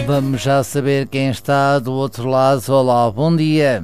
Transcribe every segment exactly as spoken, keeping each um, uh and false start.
Vamos já saber quem está do outro lado. Olá, bom dia.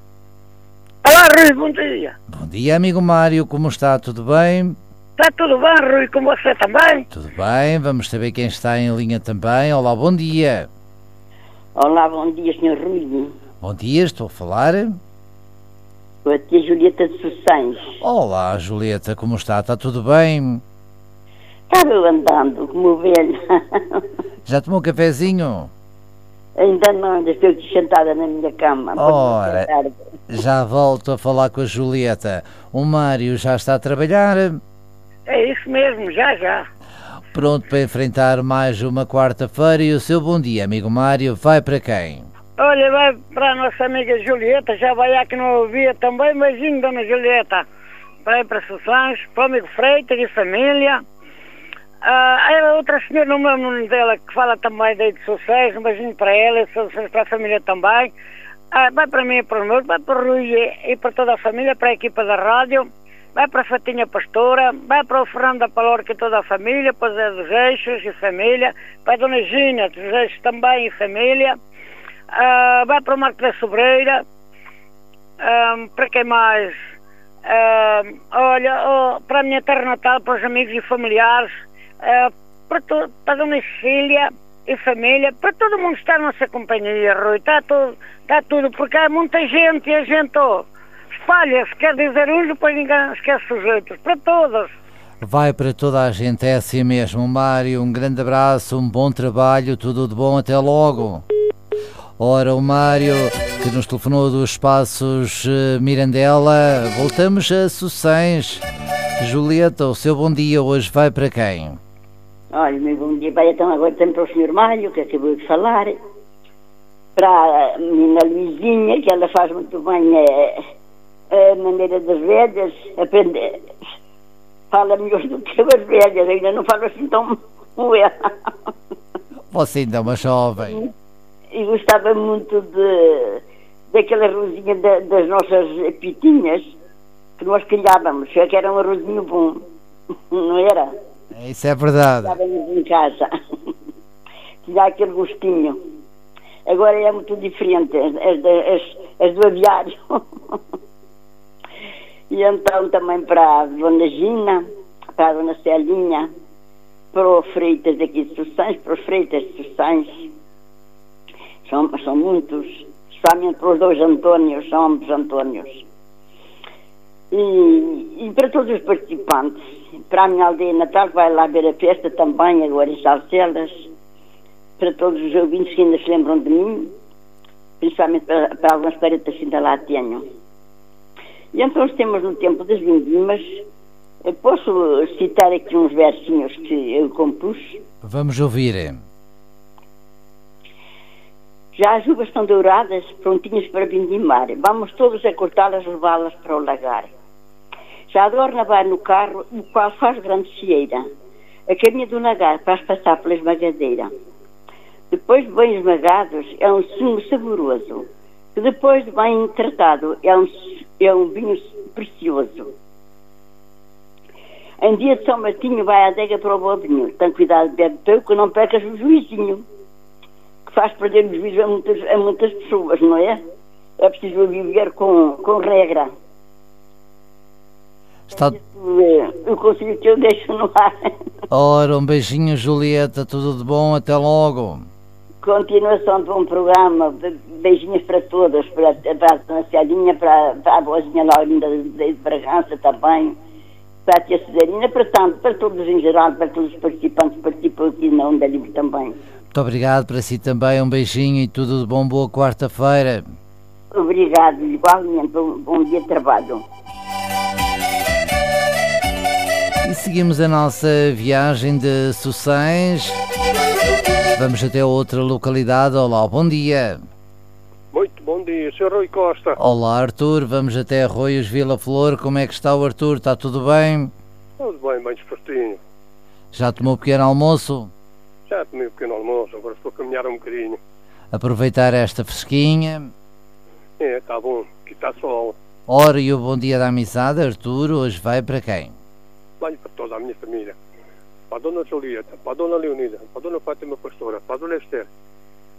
Olá, Rui, bom dia. Bom dia, amigo Mário, como está? Tudo bem? Está tudo bem, Rui, com você também? Tudo bem, vamos saber quem está em linha também. Olá, bom dia. Olá, bom dia, senhor Rui. Bom dia, estou a falar. Com a tia Julieta de Sossães. Olá, Julieta, como está? Está tudo bem? Estava eu andando como velha. Já tomou um cafezinho? Ainda não, ainda estou aqui sentada na minha cama. Ora, já volto a falar com a Julieta. O Mário já está a trabalhar? É isso mesmo, já, já. Pronto para enfrentar mais uma quarta-feira. E o seu bom dia, amigo Mário, vai para quem? Olha, vai para a nossa amiga Julieta, já vai lá que não ouvia também, beijinho, dona Julieta. Vai para Sossães, para o amigo Freitas e família. Ah, a outra senhora, não me lembro o nome dela, que fala também daí de Sossães, um beijinho para ela, para a família também. Ah, vai para mim e para os meus, vai para o Rui e para toda a família, para a equipa da rádio. Vai para a Fatinha Pastora, vai para o Fernando da Palorca e toda a família, para o Zé dos Eixos e família, para a Dona Gina dos Eixos também e família. Uh, vai para o Marco da Sobreira, uh, para quem mais? Uh, olha, oh, para a minha terra natal, para os amigos e familiares, uh, para, to, para a Dona Cecília e família, para todo mundo que está na nossa companhia, Rui, está tudo, está tudo, porque há muita gente e a gente oh, espalha-se, quer dizer uns, depois ninguém esquece os outros, para todos. Vai para toda a gente, é assim mesmo. Mário, um grande abraço, um bom trabalho, tudo de bom, até logo. Ora, o Mário, que nos telefonou dos Espaços Mirandela. Voltamos a Sossães. Julieta, o seu bom dia hoje vai para quem? Olha, meu bom dia vai então agora também para o senhor Mário, que acabou de falar. Para a menina Luizinha, que ela faz muito bem a, a maneira das velhas, aprender. Fala melhor do que as velhas, ainda não falo assim tão como ela. Você ainda é uma jovem. E gostava muito de daquela arrozinha da, das nossas pitinhas que nós criávamos, que era um arrozinho bom, não era? Isso é verdade. Estávamos em casa, tinha aquele gostinho. Agora é muito diferente, as, as, as do aviário. E então também para a Dona Gina, para a Dona Celinha, para o Freitas aqui de Sossães, para os Freitas de Sossães. São, são muitos, especialmente para os dois Antónios, são ambos Antónios. E, e para todos os participantes, para a minha aldeia natal, que vai lá ver a festa também, agora em Salcelas, para todos os ouvintes que ainda se lembram de mim, principalmente para, para algumas paredes que ainda lá tenho. E então temos no tempo das vindimas, posso citar aqui uns versinhos que eu compus? Vamos ouvir. Já as uvas estão douradas, prontinhas para vindimar. Vamos todos a cortá-las, levá-las para o lagar. Já a Dorna vai no carro, o qual faz grande cieira. A caminha do lagar faz passar pela esmagadeira. Depois de bem esmagados, é um sumo saboroso. Que depois de bem tratado, é um, é um vinho precioso. Em dia de São Martinho, vai à adega para o bobinho. Tem cuidado, bebe pouco, não percas o juizinho. Faz perder o juízo a muitas, a muitas pessoas, não é? É preciso viver com, com regra. Está... O conselho que eu deixo no ar. Ora, um beijinho, Julieta, tudo de bom, até logo. Continuação de um programa, beijinhos para todas, para, para a Dona Celinha, para, para a vozinha Laurinda de Bragança também, para a tia Cesarina, para tanto, para todos em geral, para todos os participantes que participam aqui na Onda Livre também. Muito obrigado, para si também, um beijinho e tudo de bom, boa quarta-feira. Obrigado, igualmente, bom, bom dia de trabalho. E seguimos a nossa viagem de Sossães. Vamos até outra localidade. Olá, bom dia. Muito bom dia, senhor Rui Costa. Olá, Artur, vamos até Arroios, Vila Flor. Como é que está o Artur? Está tudo bem? Tudo bem, bem despertinho. Já tomou o pequeno almoço? Já tomei um pequeno almoço, agora estou a caminhar um bocadinho. Aproveitar esta fresquinha. É, está bom, aqui está sol. Ora, e o bom dia da amizade, Artur, hoje vai para quem? Vai para toda a minha família. Para a Dona Julieta, para a Dona Leonida, para a Dona Fátima Pastora, para a Dona Esther,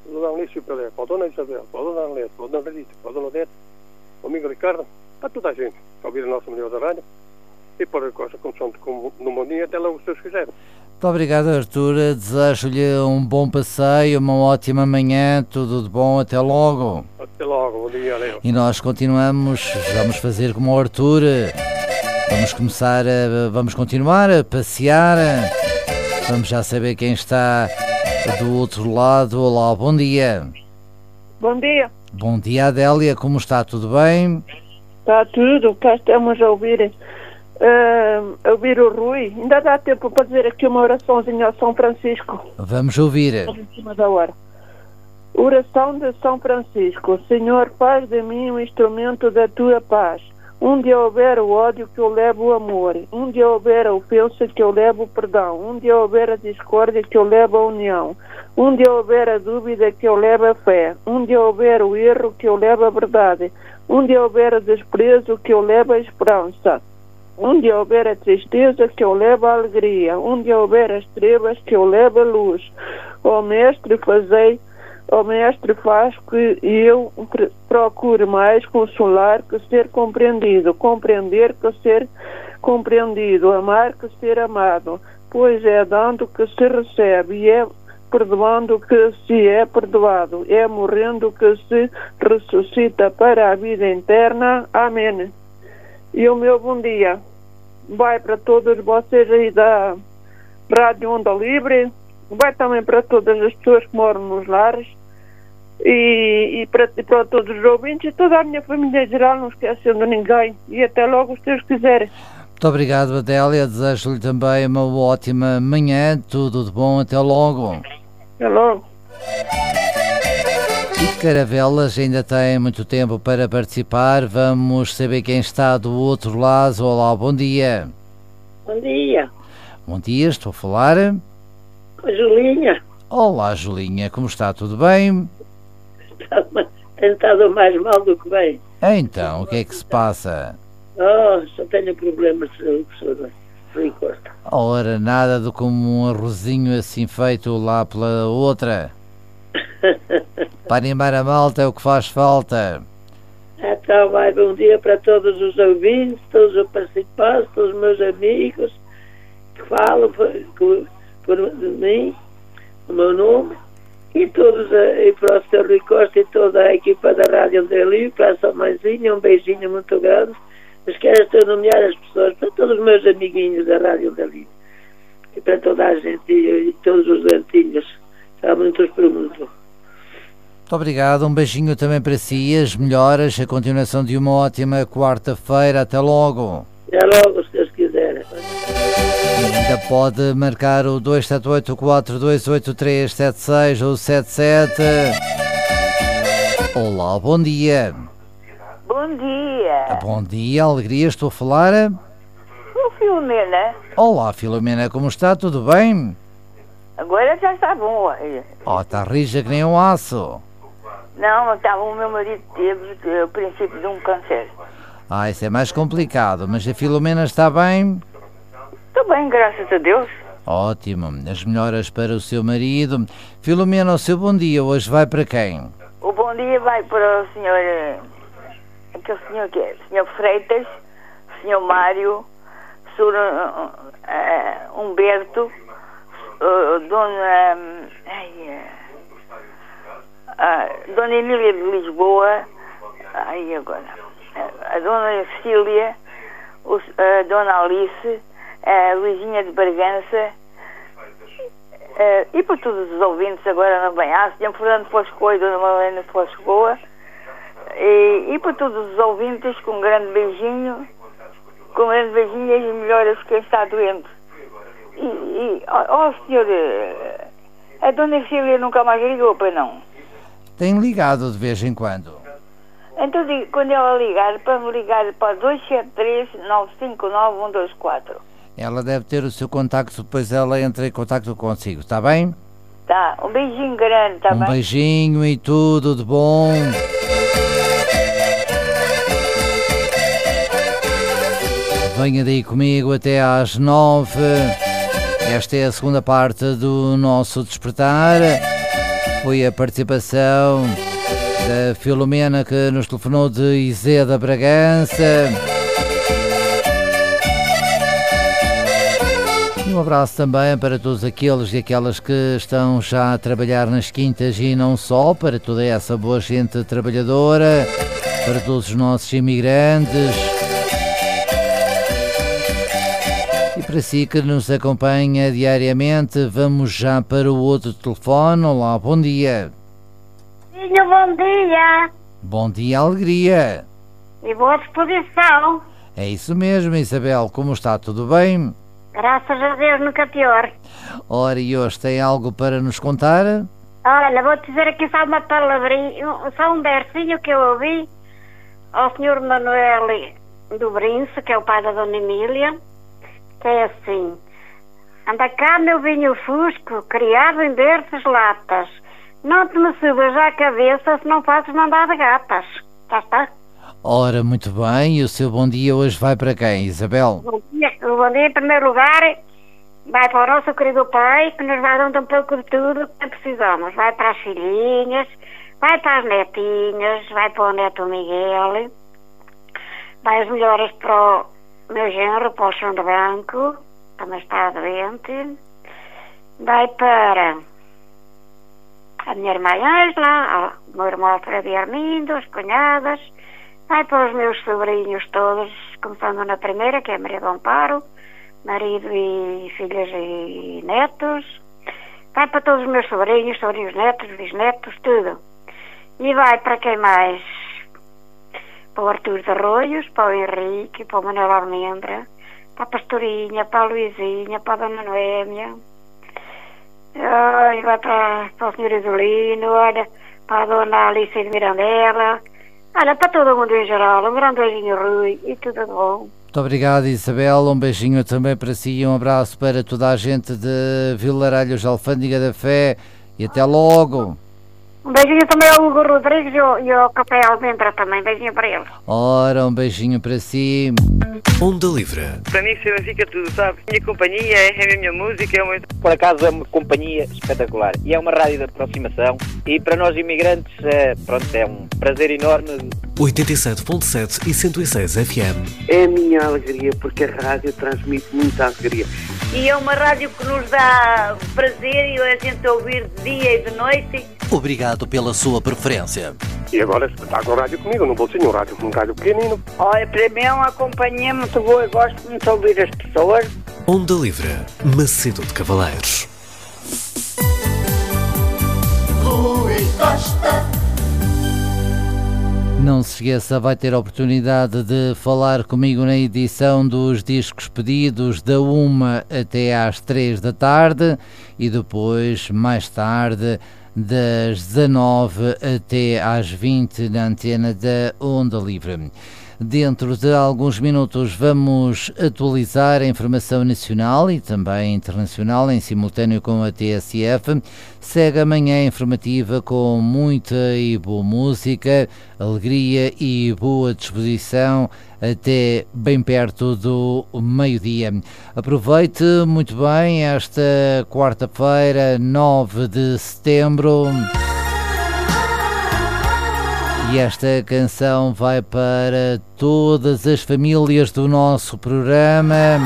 para a Dona Alice Pelé, para a Dona Isabel, para a Dona Arlete, para a Dona Rita, para a Dona Odete, para o amigo Ricardo, para toda a gente, para ouvir a nossa melhor da rádio e para a coisa como são de pneumonia, até logo se Deus quiser. Muito obrigado, Artur. Desejo-lhe um bom passeio, uma ótima manhã, tudo de bom, até logo. Até logo, bom dia, Leo. E nós continuamos, vamos fazer como o Artur, vamos começar, a, vamos continuar a passear, vamos já saber quem está do outro lado. Olá, bom dia. Bom dia. Bom dia, Adélia, como está? Tudo bem? Está tudo, cá estamos a ouvir, uh, a ouvir o Rui. Ainda dá tempo para dizer aqui uma oraçãozinha ao São Francisco. Vamos ouvir. Em cima da hora. Oração de São Francisco. Senhor, faz de mim um instrumento da tua paz. Onde houver o ódio, que eu levo o amor. Onde houver a ofensa, que eu levo o perdão. Onde houver a discórdia, que eu levo a união. Onde houver a dúvida, que eu levo a fé. Onde houver o erro, que eu levo a verdade. Onde houver o desprezo, que eu levo a esperança. Onde houver a tristeza, que eu levo a alegria. Onde houver as trevas, que eu levo a luz. Ó Mestre, fazei O Mestre faz que eu procure mais consolar que ser compreendido, compreender que ser compreendido, amar que ser amado, pois é dando que se recebe e é perdoando que se é perdoado, é morrendo que se ressuscita para a vida eterna. Amém. E o meu bom dia vai para todos vocês aí da Rádio Onda Livre, vai também para todas as pessoas que moram nos lares e, e, para, e para todos os ouvintes e toda a minha família em geral, não esquecendo ninguém. E até logo, se Deus quiser. Muito obrigado, Adélia. Desejo-lhe também uma ótima manhã. Tudo de bom. Até logo. Até logo. E Caravelas ainda tem muito tempo para participar. Vamos saber quem está do outro lado. Olá, bom dia. Bom dia. Bom dia, estou a falar. Com a Julinha. Olá, Julinha, como está? Tudo bem? Tenho estado mais mal do que bem. Então, o que é que se passa? Oh, só tenho problemas de saúde, professora Rui Costa. Ora, nada do como um arrozinho assim feito lá pela outra. Para animar a malta é o que faz falta. Então, vai, bom dia para todos os ouvintes, todos os participantes, todos os meus amigos que falam por, por, por mim, o meu nome, e todos, e para o senhor Rui Costa e toda a equipa da Rádio Onda Livre, para a sua mãezinha, um beijinho muito grande. Mas quero estou a nomear as pessoas, para todos os meus amiguinhos da Rádio Onda Livre, e para toda a gente, e, e todos os doentinhos, está muitos por muito. Muito obrigado, um beijinho também para si, as melhoras, a continuação de uma ótima quarta-feira, até logo. Até logo, se Deus quiser. E ainda pode marcar o dois sete oito quatro dois oito três sete seis ou sete sete. Olá, bom dia. Bom dia. Bom dia, alegria, estou a falar. O Filomena. Olá, Filomena, como está? Tudo bem? Agora já está bom. Oh, está rija que nem um aço. Não, estava, o meu marido teve o princípio de um câncer. Ah, isso é mais complicado, mas a Filomena está bem? Estou bem, graças a Deus. Ótimo, as melhoras para o seu marido. Filomena, o seu bom dia hoje vai para quem? O bom dia vai para o senhor, aquele senhor que é, senhor Freitas, senhor Mário, senhor uh, Humberto, uh, dona, um, ai, uh, dona Emília de Lisboa, aí agora, a dona Cecília, a dona Alice, a Luizinha de Bragança, uh, e por todos os ouvintes agora não bem, a senhor Fernando Foscoa e dona Malena Foscoa, e, e por todos os ouvintes, com um grande beijinho, com um grande beijinho e as melhoras quem está doente. E, e ó oh, senhor, a dona Cecília nunca mais ligou, para não? Tem ligado de vez em quando. Então, quando ela ligar, para me ligar para dois sete três nove cinco nove um dois quatro. Ela deve ter o seu contacto, depois ela entra em contacto consigo, está bem? Tá, um beijinho grande, está bem? Um beijinho e tudo de bom. Venha daí comigo até às nove. Esta é a segunda parte do nosso despertar. Foi a participação da Filomena que nos telefonou de Isé da Bragança. Um abraço também para todos aqueles e aquelas que estão já a trabalhar nas quintas e não só, para toda essa boa gente trabalhadora, para todos os nossos imigrantes e para si que nos acompanha diariamente. Vamos já para o outro telefone. Olá, bom dia. Filho, bom dia. Bom dia, alegria. E boa disposição. É isso mesmo, Isabel. Como está? Tudo bem? Graças a Deus, nunca pior. Ora, e hoje tem algo para nos contar? Olha, vou dizer aqui só uma palavrinha, só um versinho que eu ouvi ao senhor Manuel do Brince, que é o pai da Dona Emília, que é assim: anda cá, meu vinho fusco, criado em berças latas, não te me subas à cabeça se não fazes mandar de gatas. Já está? Ora, muito bem, e o seu bom dia hoje vai para quem, Isabel? Bom dia, o bom dia em primeiro lugar vai para o nosso querido pai, que nos vai dando um pouco de tudo que precisamos. Vai para as filhinhas, vai para as netinhas, vai para o neto Miguel, vai as melhoras para o meu genro, para o Chão de Branco, também está doente, vai para a minha irmã Ângela, o meu irmão Alfredo Armindo, as cunhadas, vai para os meus sobrinhos todos, começando na primeira, que é a Maria do Amparo, marido e filhas e netos, vai para todos os meus sobrinhos, sobrinhos netos, bisnetos, tudo. E vai para quem mais? Para o Artur de Arroios, para o Henrique, para o Manuel Almendra, para a Pastorinha, para a Luizinha, para a Dona Noémia, e vai para, para o senhor Isolino, olha, para a Dona Alice de Mirandela, olha, para todo mundo em geral. Um grande beijinho, Rui, e tudo de bom. Muito obrigado, Isabel. Um beijinho também para si e um abraço para toda a gente de Vilaralhos, Alfândega da Fé, e até logo. Um beijinho também ao Hugo Rodrigues e ao, e ao Café Almendra também. Beijinho para ele. Ora, um beijinho para si. Onda Livre. Para mim fica tudo, sabe? Minha companhia é a minha música. É uma... Por acaso é uma companhia espetacular e é uma rádio de aproximação, e para nós imigrantes é, pronto, é um prazer enorme. oitenta e sete ponto sete e cento e seis F M. É a minha alegria, porque a rádio transmite muita alegria. E é uma rádio que nos dá prazer e a gente ouvir de dia e de noite. Obrigado pela sua preferência. E agora está com o rádio comigo, no bolsinho, um rádio, um rádio pequenino. Olha, para mim é uma companhia muito boa, eu gosto muito de ouvir as pessoas. Onda Livre, Macedo de Cavaleiros. Rui Costa. Não se esqueça, vai ter a oportunidade de falar comigo na edição dos discos pedidos da uma até às três da tarde e depois, mais tarde, das dezanove até às vinte na antena da Onda Livre. Dentro de alguns minutos vamos atualizar a informação nacional e também internacional em simultâneo com a T S F. Segue a manhã informativa com muita e boa música, alegria e boa disposição até bem perto do meio-dia. Aproveite muito bem esta quarta-feira, nove de setembro. E esta canção vai para todas as famílias do nosso programa.